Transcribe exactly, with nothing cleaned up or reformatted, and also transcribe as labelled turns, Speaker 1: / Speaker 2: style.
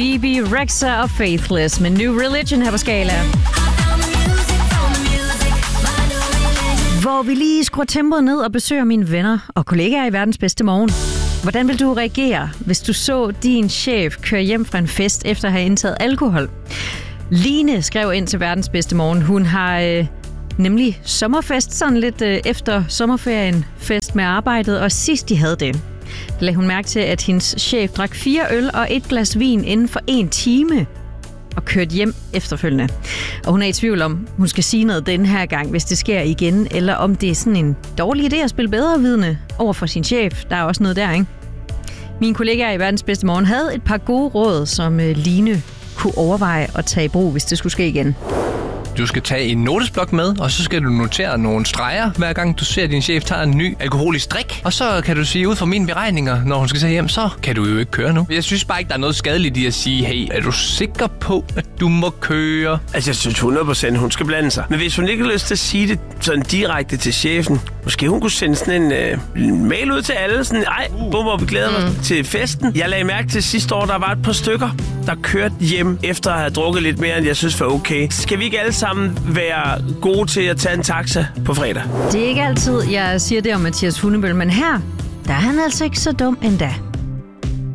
Speaker 1: Phoebe, Rexha og Faithless med New Religion her på Skala. Hvor vi lige skruer tempoet ned og besøger mine venner og kollegaer i verdens bedste morgen. Hvordan vil du reagere, hvis du så din chef køre hjem fra en fest efter at have indtaget alkohol? Line skrev ind til verdens bedste morgen. Hun har øh, nemlig sommerfest, sådan lidt øh, efter sommerferien, fest med arbejdet, og sidst de havde det, der lagde hun mærke til, at hendes chef drak fire øl og et glas vin inden for en time og kørte hjem efterfølgende. Og hun er i tvivl om, hun skal sige noget den her gang, hvis det sker igen, eller om det er sådan en dårlig idé at spille bedrevidende over for sin chef. Der er også noget der, ikke? Mine kollegaer i verdens bedste morgen havde et par gode råd, som Line kunne overveje at tage i brug, hvis det skulle ske igen.
Speaker 2: Du skal tage en notesblok med, og så skal du notere nogle streger, hver gang du ser, at din chef tager en ny alkoholisk drik. Og så kan du sige, ud fra mine beregninger, når hun skal tage hjem, så kan du jo ikke køre nu. Jeg synes bare ikke, der er noget skadeligt i at sige, hey, er du sikker på, at du må køre?
Speaker 3: Altså, jeg synes hundrede procent, hun skal blande sig. Men hvis hun ikke har lyst til at sige det sådan direkte til chefen, måske hun kunne sende sådan en øh, mail ud til alle, sådan, ej, bummer, vi glæder mig mm. til festen. Jeg lagde mærke til sidste år, der var et par stykker, der kørte hjem efter at have drukket lidt mere, end jeg synes var okay. Skal vi ikke alle sammen være gode til at tage en taxa på fredag?
Speaker 1: Det er ikke altid, jeg siger det om Mathias Hundebøl, men her, der er han altså ikke så dum endda.